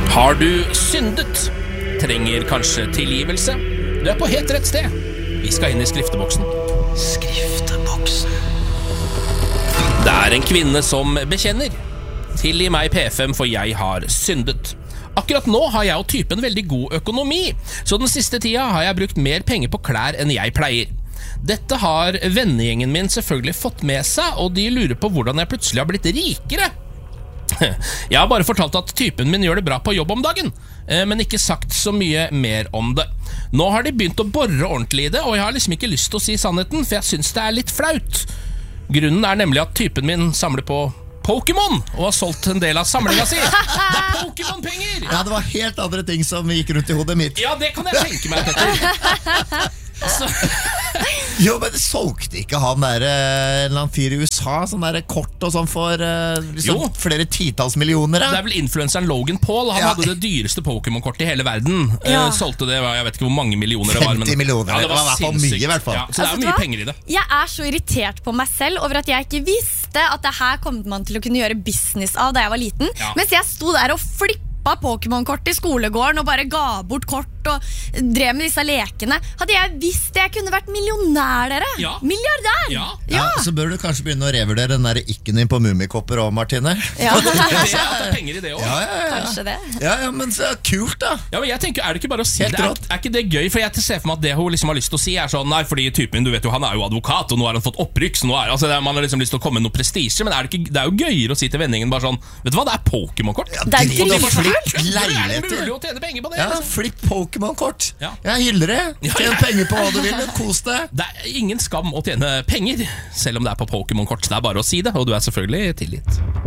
Har du syndet? Trenger kanskje tilgivelse? Du på helt rett sted. Vi skal inn i skrifteboksen. Skrifteboksen. Det en kvinne som bekjenner. Tilgi meg P5, for jeg har syndet. Akkurat nå har jeg og typen veldig god økonomi, så den siste tida har jeg brukt mer penger på klær enn jeg pleier. Dette har vennegjengen min selvfølgelig fått med seg, og de lurer på hvordan jeg plutselig har blitt rikere. Jeg har bare fortalt at typen min gjør det bra på jobb om dagen, men ikke sagt så mye mer om det. Nå har de begynt å borre ordentlig i det, og jeg har liksom ikke lyst til å si sannheten, for jeg synes det litt flaut. Grunnen nemlig at typen min samler på Pokémon, og har solgt en del av samlinga si. Det Pokémon-penger! Ja, det var helt andre ting som gikk rundt i hodet mitt. Ja, det kan jeg tenke meg, Petter. Jo, men det solgte ikke han der en eller annen fyr i USA, sånn der kort og sånn for liksom flere titalls millioner. Det vel influenceren Logan Paul. Han hadde det dyreste Pokémon-kortet i hele verden. Solgte det, jeg vet ikke hvor mange millioner det var, 50 millioner, det var i hvert fall mye i hvert fall. Så det mye penger i det. Jeg så irritert på meg selv over at jeg ikke visste at det her kom man til å kunne gjøre business av da jeg var liten, mens jeg sto der og flippet Pokémon-kort i skolegården og bare ga bort kort og drev med disse lekene. Hadde jeg visst jeg kunne vært millionær, dere. Milliardær. Ja, så bør du kanskje begynne å revurdere den der ikken din på Mummikopper også, Martine. Ja. Det penger i det også. Kanskje det. Ja, men så kult da. Ja, men jeg tenker, det ikke bare å si det? Ikke det gøy? For jeg ser for meg at det hun liksom har lyst til å si sånn, nei, fordi typen, du vet jo, han jo advokat, og nå har han fått opprykk, så nå man har liksom lyst til å komme med noe prestisje, men det er jo gøyere å si til vendingen bare sånn, vet du hva, det Pokémon-kort. Ja, det mulig leiligheter. å tjene penger på det. Ja, flipp Pokémon-kort. Jeg hyller det. Tjen penger på hva du vil, kos deg. Det ingen skam å tjene penger, selv om det på Pokémon-kort. Det bare å si det, og du selvfølgelig tilgitt.